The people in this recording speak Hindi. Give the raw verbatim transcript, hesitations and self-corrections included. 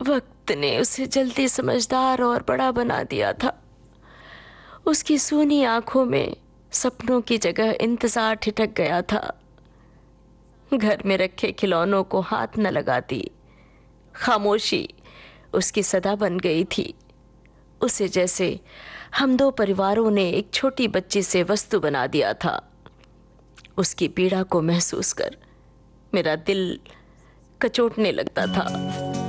वक्त ने उसे जल्दी समझदार और बड़ा बना दिया था। उसकी सूनी आंखों में सपनों की जगह इंतजार ठिठक गया था। घर में रखे खिलौनों को हाथ न लगाती, खामोशी उसकी सदा बन गई थी। उसे जैसे हम दो परिवारों ने एक छोटी बच्ची से वस्तु बना दिया था। उसकी पीड़ा को महसूस कर मेरा दिल कचोटने लगता था।